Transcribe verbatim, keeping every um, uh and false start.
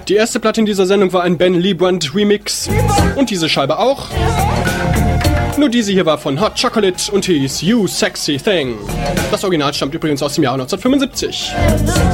Die erste Platte in dieser Sendung war ein Ben Liebrandt Remix und diese Scheibe auch. Nur diese hier war von Hot Chocolate und hieß You Sexy Thing. Das Original stammt übrigens aus dem Jahr neunzehnhundertfünfundsiebzig.